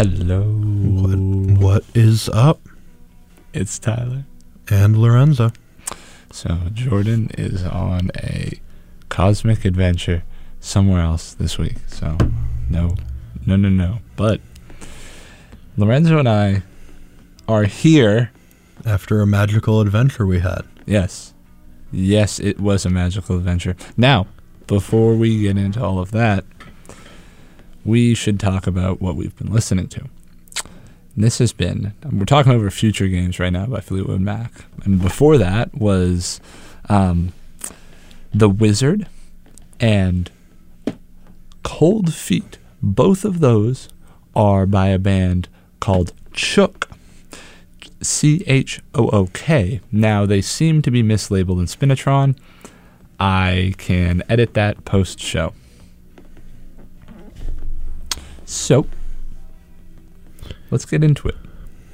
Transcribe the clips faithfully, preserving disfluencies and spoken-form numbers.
Hello. What, what is up? It's Tyler. And Lorenzo. So Jordan is on a cosmic adventure somewhere else this week. So no, no, no, no. But Lorenzo and I are here. After a magical adventure we had. Yes. Yes, it was a magical adventure. Now, before we get into all of that, we should talk about what we've been listening to. And this has been, we're talking over Future Games right now by Fleetwood Mac. And before that was um, The Wizard and Cold Feet. Both of those are by a band called Chook. C H O O K. Now, they seem to be mislabeled in Spinatron. I can edit that post-show. So, let's get into it.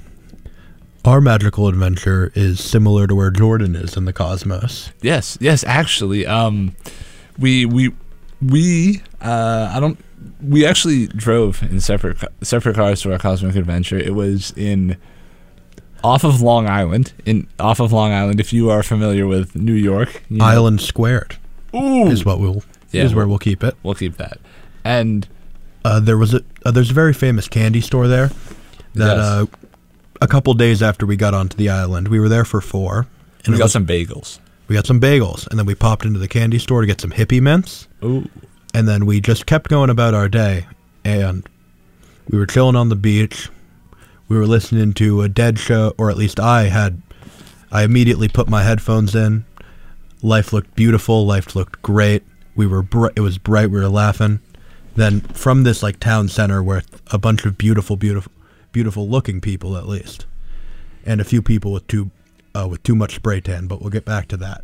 Our magical adventure is similar to where Jordan is in the cosmos. Yes, yes, actually. Um, we, we, we, uh, I don't, we actually drove in separate, separate cars to our cosmic adventure. It was in... Off of Long Island, in off of Long Island. If you are familiar with New York, you know, Island Squared Ooh. is what we'll Yeah, is where we'll- we'll keep it. we'll keep that. And Uh, there was a uh, there's a very famous candy store there that Yes. uh, a couple days after we got onto the island, we were there for four. And we it got was- some bagels. we got some bagels, and then we popped into the candy store to get some hippie mints, Ooh, and then we just kept going about our day, and we were chilling on the beach. We were listening to a Dead show, or at least I had. I immediately put my headphones in. Life looked beautiful. Life looked great. We were. Br- it was bright. We were laughing. Then from this like town center with a bunch of beautiful, beautiful, beautiful looking people at least, and a few people with too, uh, with too much spray tan. But we'll get back to that.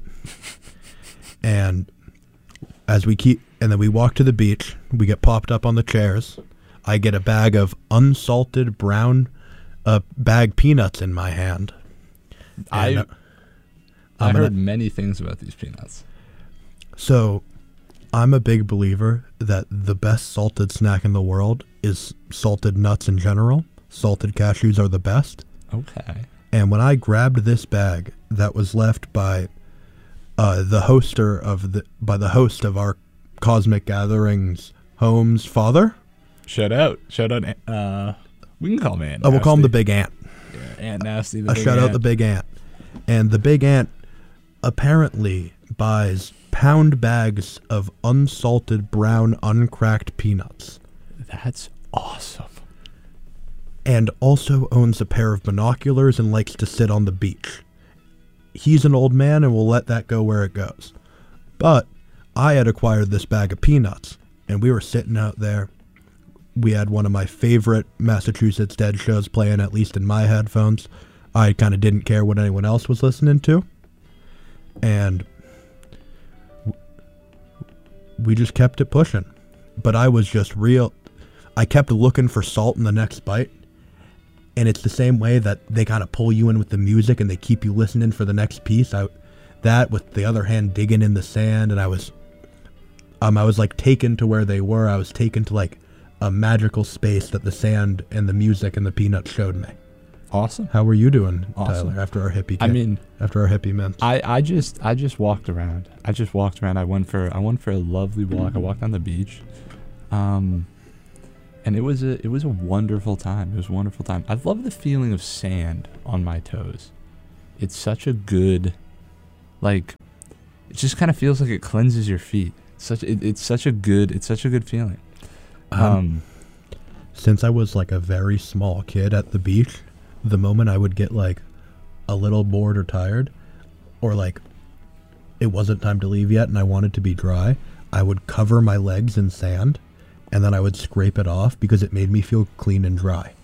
And as we keep, and then we walk to the beach. We get popped up on the chairs. I get a bag of unsalted brown. A bag peanuts in my hand. I And, uh, I I'm heard gonna- many things about these peanuts. So, I'm a big believer that the best salted snack in the world is salted nuts in general. Salted cashews are the best. Okay. And when I grabbed this bag that was left by uh, the hoster of the by the host of our Cosmic Gatherings Home's father, Shout out, shout out. Uh, we can call him Aunt oh, we'll call him the Nasty. Big Ant. Yeah, Aunt Nasty. The A big shout out ant. the Big Ant. And the Big Ant apparently buys pound bags of unsalted brown uncracked peanuts That's awesome. and also owns a pair of binoculars and likes to sit on the beach. He's an old man and we'll let that go where it goes. But I had acquired this bag of peanuts and we were sitting out there. We had one of my favorite Massachusetts Dead shows playing, at least in my headphones. I kind of didn't care what anyone else was listening to. And w- we just kept it pushing. But I was just real. I kept looking for salt in the next bite. And it's the same way that they kind of pull you in with the music and they keep you listening for the next piece. I, that with the other hand digging in the sand, and I was, um, I was like taken to where they were. I was taken to like a magical space that the sand and the music and the peanuts showed me. Awesome. How were you doing, Awesome. Tyler? After our hippie, I kit- mean, after our hippie mints. I, I just I just walked around. I just walked around. I went for I went for a lovely walk. I walked on the beach, um, and it was a it was a wonderful time. It was a wonderful time. I love the feeling of sand on my toes. It's such a good, like, it just kind of feels like it cleanses your feet. Such it, it's such a good it's such a good feeling. Um, Um, Since I was like a very small kid at the beach, the moment I would get like a little bored or tired, or like it wasn't time to leave yet and I wanted to be dry, I would cover my legs in sand and then I would scrape it off because it made me feel clean and dry.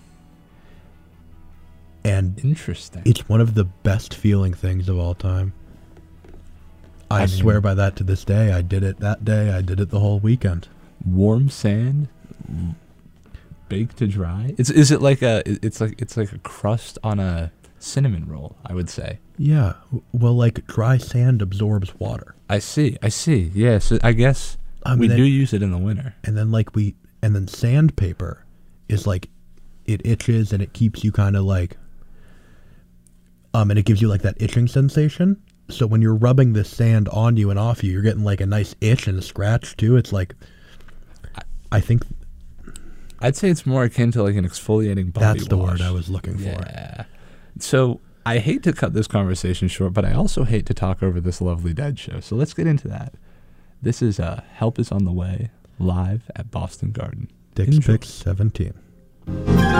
And interesting. it's one of the best feeling things of all time. I, I mean- swear by that to this day. I did it that day. I did it the whole weekend. Warm sand, baked to dry. It's is it like a it's like it's like a crust on a cinnamon roll, I would say. Yeah. w- Well, like dry sand absorbs water. I see. I see. Yes, I guess I mean, we then- do use it in the winter. And then like we and then sandpaper is like it itches and it keeps you kind of like, um, and it gives you like that itching sensation. So when you're rubbing this sand on you and off you, you're getting like a nice itch and a scratch too. It's like, I think I'd say it's more akin to like an exfoliating body that's the wash. word I was looking for. Yeah. So I hate to cut this conversation short, but I also hate to talk over this lovely Dead show. So let's get into that. This is uh, Help Is on the Way, live at Boston Garden. Dick's Enjoy. Picks seventeen.